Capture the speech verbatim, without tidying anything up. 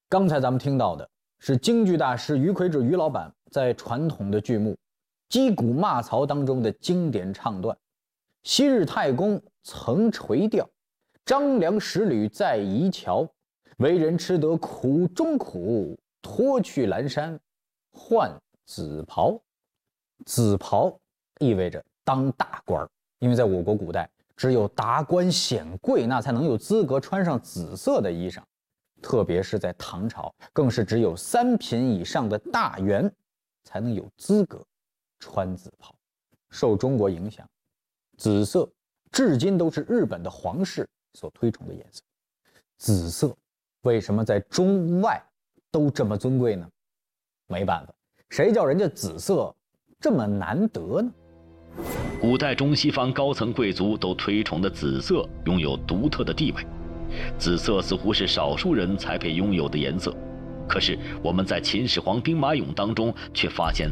刚才咱们听到的是京剧大师于魁智于老板在传统的剧目《击鼓骂曹》当中的经典唱段：昔日太公曾垂钓，张良十旅在夷桥。为人吃得苦中苦，脱去蓝衫换紫袍。紫袍意味着当大官，因为在我国古代，只有达官显贵那才能有资格穿上紫色的衣裳，特别是在唐朝，更是只有三品以上的大员才能有资格穿紫袍。受中国影响，紫色至今都是日本的皇室所推崇的颜色。紫色为什么在中外都这么尊贵呢？没办法，谁叫人家紫色这么难得呢？ 古代中西方高层贵族都推崇的紫色拥有独特的地位，紫色似乎是少数人才配拥有的颜色。可是我们在秦始皇兵马俑当中却发现